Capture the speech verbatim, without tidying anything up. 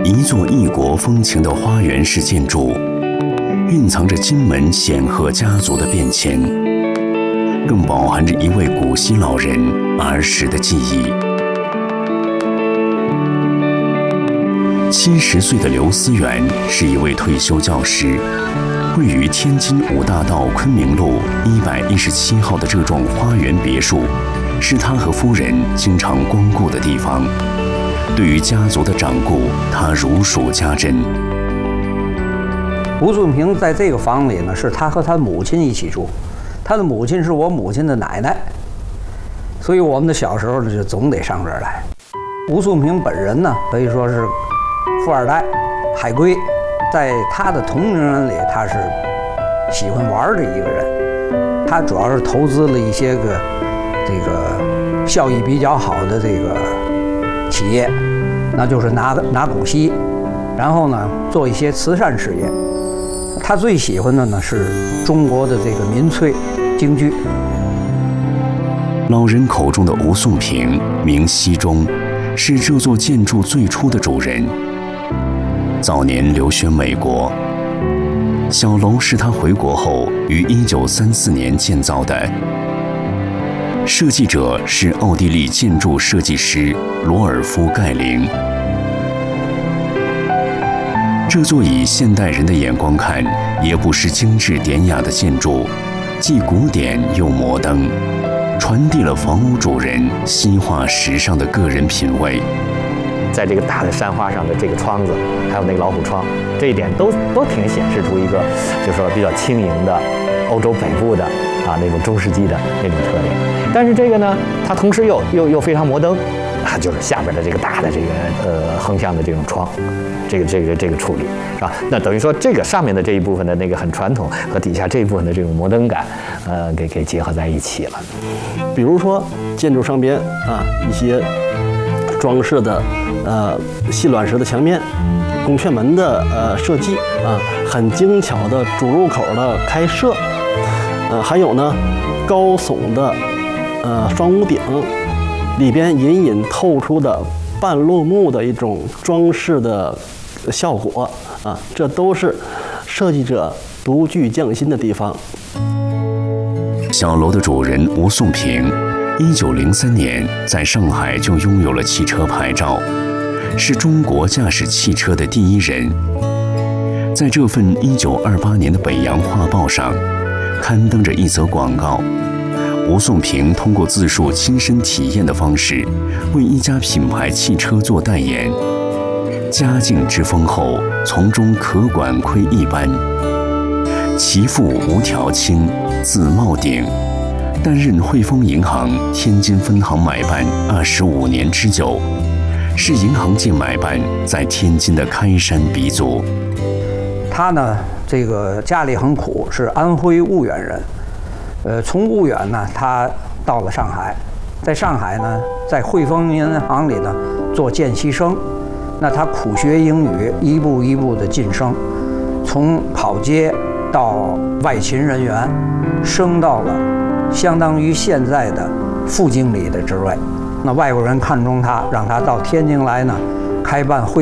一座异国风情的花园式建筑，蕴藏着金门显赫家族的变迁，更饱含着一位古稀老人儿时的记忆。七十岁的刘思源是一位退休教师，位于天津五大道昆明路一百一十七号的这幢花园别墅，是他和夫人经常光顾的地方。对于家族的掌故，他如数家珍。 吴顺平在这个房里呢，是他和他母亲一起住，他的母亲是我母亲的奶奶，所以我们的小时候呢，就总得上这儿来。吴顺平本人呢，可以说是富二代、海归，在他的同龄人里，他是喜欢玩的一个人。他主要是投资了一些个这个效益比较好的这个企业，那就是拿拿股息，然后呢做一些慈善事业。他最喜欢的呢是中国的这个民粹京剧。 老人口中的吴颂平，名锡忠，是这座建筑最初的主人。早年留学美国，小楼是他回国后于一九三四年建造的。设计者是奥地利建筑设计师罗尔夫·盖林。这座以现代人的眼光看，也不失精致典雅的建筑，既古典又摩登，传递了房屋主人西化时尚的个人品味。 在这个大的山花上的这个窗子，还有那个老虎窗，这一点都都挺显示出一个，就是说比较轻盈的欧洲北部的啊那种中世纪的那种特点。但是这个呢，它同时又又又非常摩登，啊，就是下边的这个大的这个呃横向的这种窗，这个这个这个处理是吧？那等于说这个上面的这一部分的那个很传统和底下这一部分的这种摩登感，呃，给给结合在一起了。 比如说建筑上边啊一些装饰的呃细卵石的墙面，拱券门的呃设计啊，很精巧的主入口的开设，呃，还有呢高耸的呃双屋顶，里边隐隐透出的半落木的一种装饰的效果啊，这都是设计者独具匠心的地方。 小楼的主人吴颂平，一九零三年在上海就拥有了汽车牌照，是中国驾驶汽车的第一人。在这份一九二八年的《北洋画报》上，刊登着一则广告。吴颂平通过自述亲身体验的方式，为一家品牌汽车做代言。家境之丰厚，从中可管窥一斑。其父吴条清，字茂鼎，担任汇丰银行天津分行买办二十五年之久，是银行界买办在天津的开山鼻祖。 他呢，这个家里很苦，是安徽婺源人。呃，从婺源呢，他到了上海，在上海呢，在汇丰银行里呢做见习生。那他苦学英语，一步一步的晋升，从跑街到外勤人员，升到了相当于现在的副经理的职位。那外国人看中他，让他到天津来呢，开办汇